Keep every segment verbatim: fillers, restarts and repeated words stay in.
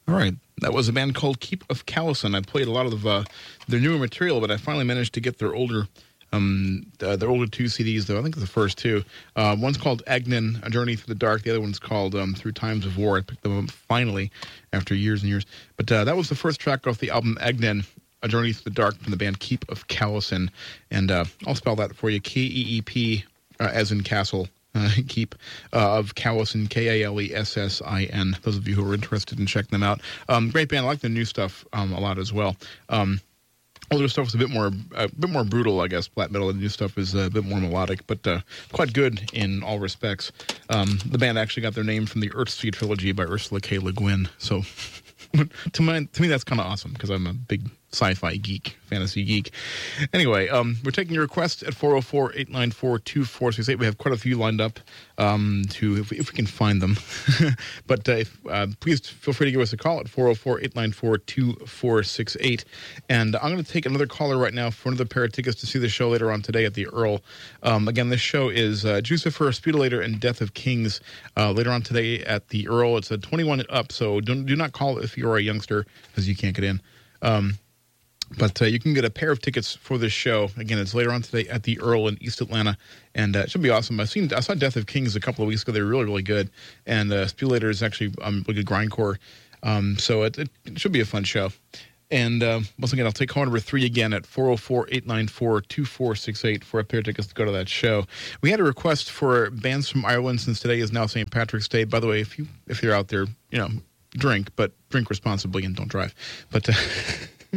All right. That was a band called Keep of Callison. I played a lot of uh, their newer material, but I finally managed to get their older um, uh, their older two C Ds, though. I think the first two. Uh, one's called Agnan, A Journey Through the Dark. The other one's called um, Through Times of War. I picked them up finally after years and years. But uh, that was the first track off the album Agnan, A Journey Through the Dark, from the band Keep of Callison. And uh, I'll spell that for you. K E E P, uh, as in castle. Uh, keep uh, of Callison, K A L E S S I N. Those of you who are interested in checking them out. Um, great band. I like the new stuff um, a lot as well. Um, older stuff is a bit more a bit more brutal, I guess. Black metal. The new stuff is a bit more melodic, but uh, quite good in all respects. Um, the band actually got their name from the Earthsea trilogy by Ursula K. Le Guin. So to, my, to me, that's kind of awesome because I'm a big sci-fi geek, fantasy geek. Anyway, um, we're taking your requests at four oh four, eight nine four, two four six eight. We have quite a few lined up um, to if we, if we can find them. but uh, if, uh, please feel free to give us a call at four oh four, eight nine four, two four six eight. And I'm going to take another caller right now for another pair of tickets to see the show later on today at the Earl. Um, again, this show is uh, Jucifer, Sputilator, and Death of Kings uh, later on today at the Earl. It's a twenty-one and up, so don't, do not call if you're a youngster because you can't get in. Um, But uh, you can get a pair of tickets for this show. Again, it's later on today at the Earl in East Atlanta, and uh, it should be awesome. I've seen, I saw Death of Kings a couple of weeks ago. They were really, really good, and uh, Sputilator is actually um, a good grindcore, um, so it, it, it should be a fun show. And uh, once again, I'll take call number three again at four oh four, eight nine four, two four six eight for a pair of tickets to go to that show. We had a request for bands from Ireland since today is now Saint Patrick's Day. By the way, if you if you're out there, you know, drink, but drink responsibly and don't drive. But. Uh,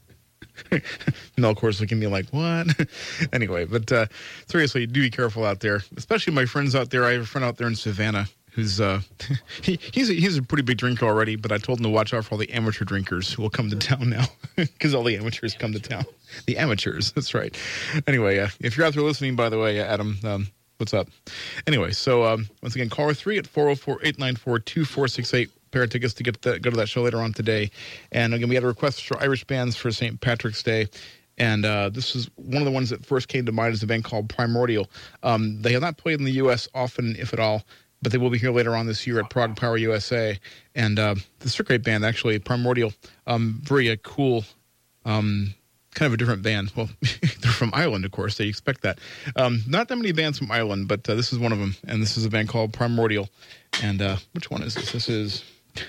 No, of course, it can be like, what? Anyway, but uh, seriously, do be careful out there, especially my friends out there. I have a friend out there in Savannah who's, uh, he, he's, a, he's a pretty big drinker already, but I told him to watch out for all the amateur drinkers who will come to town now, because all the amateurs come to town. The amateurs, that's right. Anyway, uh, if you're out there listening, by the way, Adam, um, what's up? Anyway, so um, once again, caller three at four oh four, eight nine four, two four six eight. Pair of tickets to get the, go to that show later on today. And again, we had a request for Irish bands for Saint Patrick's Day. And uh, this is one of the ones that first came to mind is a band called Primordial. Um, they have not played in the U S often, if at all, but they will be here later on this year at Prog Power U S A. And uh, this is a great band, actually, Primordial. Um, very uh, cool, um, kind of a different band. Well, they're from Ireland, of course, so you expect that. Um, not that many bands from Ireland, but uh, this is one of them. And this is a band called Primordial. And uh, which one is this? This is...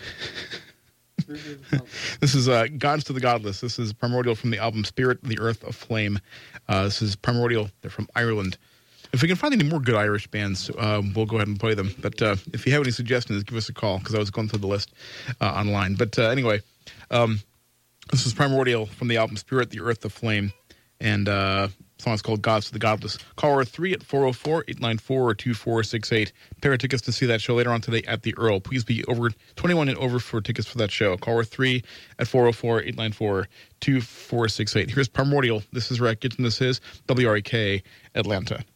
This is uh, Gods to the Godless. This is Primordial from the album Spirit, the Earth of Flame. Uh, this is Primordial. They're from Ireland. If we can find any more good Irish bands, uh, we'll go ahead and play them. But uh, if you have any suggestions, give us a call, because I was going through the list uh, online. But uh, anyway, um, this is Primordial from the album Spirit, the Earth of Flame. And uh, the song is called Gods to the Godless. Caller three at four oh four, eight nine four, two four six eight. Pair of tickets to see that show later on today at the Earl. Please be over twenty-one and over for tickets for that show. Caller three at four oh four, eight nine four, two four six eight. Here's Primordial. This is Rick. This is W R E K Atlanta.